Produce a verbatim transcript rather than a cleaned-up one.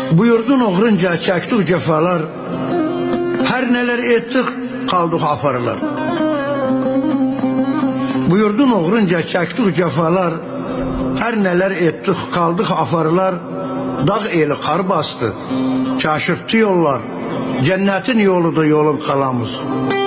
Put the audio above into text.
Buyurdun oğrunca çektik cefalar, her neler ettik kaldık afarlar. Buyurdun oğrunca çektik cefalar, her neler ettik kaldık afarlar. Dağ eli kar bastı, şaşırttı yollar, cennetin yoludur yolun kalamız.